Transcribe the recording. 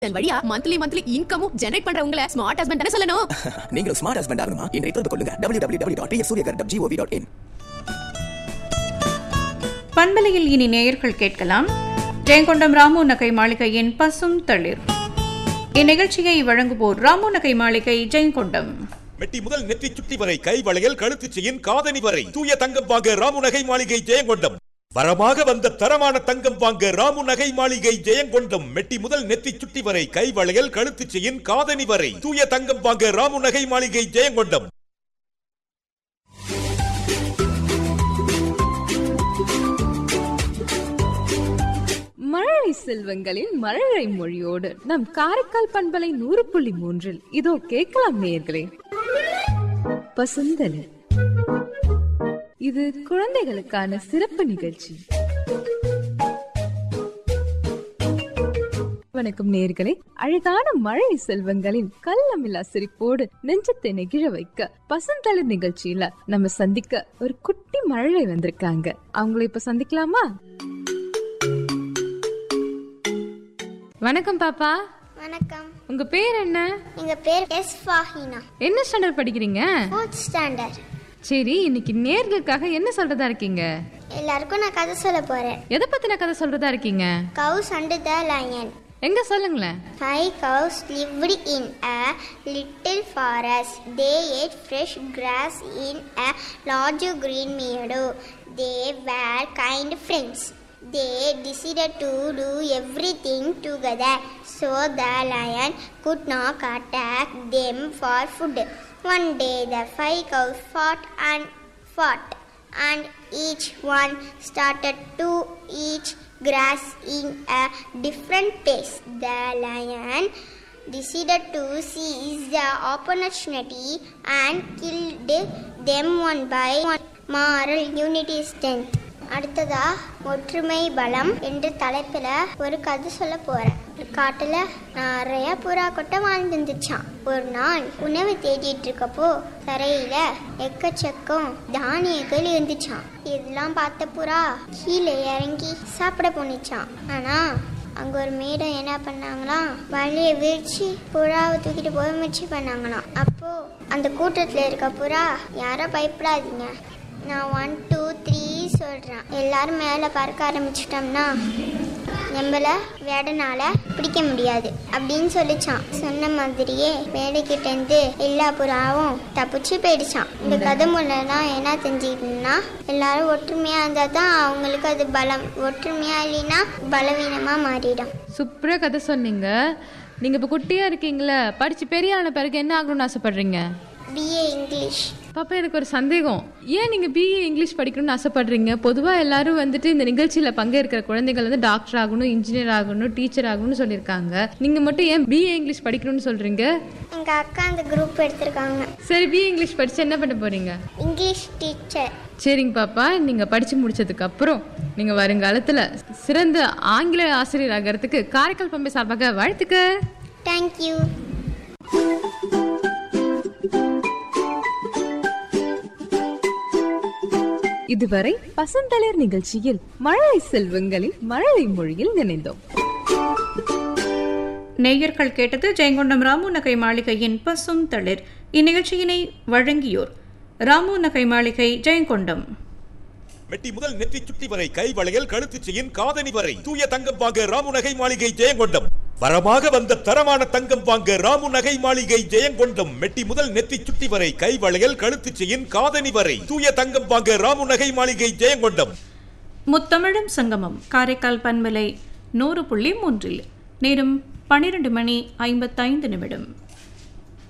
இதன் வழியா monthly இன்கமும் generate பண்றவங்கள smart husband தானே சொல்லணும். நீங்களும் ஸ்மார்ட் ஹஸ்பண்ட் ஆகணுமா? இன்றைய தொடர்பு கொள்ளுங்க www.psuryagar.gov.in. பண்பலையில் இனி நேயர்கள் கேட்கலாம். ஜெயங்கொண்டம் ராமு நகை மாளிகையின் பசும் தளிர். இந்நிகழ்ச்சியை வழங்குவோர் ராமு நகை மாளிகை ஜெயங்கொண்டம். மெட்டி முதல் நெற்றி சுட்டி வரை கை வளையல் கழுத்து செயின் காதணி வரை தூய தங்கம் வாங்க ராமு நகை மாளிகை ஜெயங்கொண்டம். வரமாக வந்த தரமான தங்கம் வாங்க ராமு நகை மாளிகை ஜெயங்கொண்டம். மெட்டி முதல் நெற்றி சுட்டி வரை கை வளையல் கழுத்து செயின் காதணி வரை தூய தங்கம் வாங்க ராமு நகை மாளிகை ஜெயங்கொண்டம். மழலை செல்வங்களின் மழலை மொழியோடு நம் காரைக்கால் பண்பலை 100.3 இதோ கேட்கலாம் நேயர்களே. பசுந்தலி இது குழந்தைகளுக்கான சிறப்பு நிகழ்ச்சி. வணக்கம் நேயர்களே. அழகான மழலை செல்வங்களின் கள்ளமில்லா சிரிப்போடு நெஞ்சத்தை நெகிழ வைக்க பசுந்தளிர் நிகழ்ச்சியில நம்ம சந்திக்க ஒரு குட்டி மழலை வந்திருக்காங்க. அவங்கள இப்ப சந்திக்கலாமா? வணக்கம் பாப்பா. வணக்கம். உங்க பேர் என்ன? எங்க பேர் எஸ் ஃபாஹினா. என்ன ஸ்டாண்டர்ட் படிக்கிறீங்க? 4th standard. சரி, இன்னைக்கு நேர்களுக்காக என்ன சொல்றதா இருக்கீங்க? எல்லாருக்கும் நான் கதை சொல்ல போறேன். எதை பத்தின கதை சொல்றதா இருக்கீங்க? Cows and the Lion. எங்க சொல்லுங்களேன். 5 cows lived in a little forest. They ate fresh grass in a large green meadow. They were kind friends. They decided to do everything together so the lion could not attack them for food. One day the 5 cows fought and each one started to eat grass in a different pace. The lion decided to seize the opportunity and killed them one by one. Moral unity strength. அடுத்ததா ஒற்றுமை பலம் என்ற தலைப்புல ஒரு கதை சொல்ல போறேன். காட்டுல நிறைய புறா கொட்டை வாழ்ந்துருந்துச்சான். ஒரு நாள் உணவு தேடிட்டு இருக்கப்போ தரையில எக்கச்சக்கம் தானியங்கள் இருந்துச்சான். இதெல்லாம் பார்த்த புறா கீழே இறங்கி சாப்பிட போனிச்சான். ஆனா அங்க ஒரு மேடம் என்ன பண்ணாங்களாம், வழியை விரிச்சு புறாவை தூக்கிட்டு போய் முயற்சி பண்ணாங்களாம். அப்போ அந்த கூட்டத்துல இருக்க புறா, யாரும் பயப்படாதீங்க, நான் 1 2 3 சொல்கிறேன், எல்லாரும் மேலே பறக்க ஆரம்பிச்சிட்டோம்னா நம்மள வேடனால பிடிக்க முடியாது அப்படின்னு சொல்லிச்சான். சொன்ன மாதிரியே வேலைக்கிட்டேருந்து எல்லா புறாவும் தப்பிச்சு போயிடுச்சான். இந்த கதை மூலம்னா என்ன தெரிஞ்சுக்கிட்டோம்னா, எல்லாரும் ஒற்றுமையாக இருந்தால் தான் அவங்களுக்கு அது பலம். ஒற்றுமையாக இல்லைன்னா பலவீனமாக மாறிடும். சூப்பரா கதை சொன்னீங்க. நீங்க இப்ப குட்டியா இருக்கீங்களா? படிச்சு பெரிய ஆன பிறகு என்ன ஆகணும்னு ஆசைப்படுறீங்க? BA English. பாப்பா, எனக்கு ஒரு சந்தேகம். ஏன் நீங்க BA இங்கிலீஷ் படிக்கணும்னு ஆசைப்படுறீங்க? பொதுவா எல்லாரும் வந்துட்டு இந்த நிகழ்ச்சியில பங்கேற்கிற குழந்தைகள் வந்து டாக்டர் ஆகணும், இன்ஜினியர் ஆகணும், டீச்சர் ஆகணும்னு சொல்லியிருக்காங்க. நீங்க மட்டும் ஏன் BA இங்கிலீஷ் படிக்கணும்னு சொல்றீங்க? எங்க அக்கா அந்த குரூப் எடுத்திருக்காங்க. சரி, BA இங்கிலீஷ் படிச்சு என்ன பண்ண போறீங்க? English teacher. சரிங்க பாப்பா, நீங்க படிச்சு முடிச்சதுக்கு அப்புறம் நீங்க வருங்காலத்துல சிறந்த ஆங்கில ஆசிரியர் ஆகிறதுக்கு காரைக்கால் பம்பை சார்பாக வாழ்த்துக்க. தேங்க்யூ. இதுவரை பசுந்தளிர் நிகழ்ச்சியில் மழலை செல்வங்களின் மழலை மொழியில் நினைந்தோம். நேயர்கள் கேட்டது ஜெயங்கொண்டம் ராமு நகை மாளிகையின் பசும் தளிர். இந்நிகழ்ச்சியினை வழங்கியோர் ராமு நகை மாளிகை ஜெயங்கொண்டம். மெட்டி முதல் நெற்றி சுட்டி வரை கை வளையல் கழுத்து செயின் காதணி வரை தூய தங்கம் வாங்க ராமு நகை மாளிகை ஜெயங்கொண்டம். வரமாக வந்த தரமான தங்கம் வாங்க ராமு நகை மாளிகை ஜெயங்கொண்டம். மெட்டி முதல் நெத்தி சுட்டி வரை கை வளையல் கழுத்து செயின் காதணி வரை தூய தங்கம் வாங்க ராமு நகை மாளிகை ஜெயங்கொண்டம். முத்தமிழும் சங்கமம் காரைக்கால் பண்பலை 100.3. நேரம் 12:55.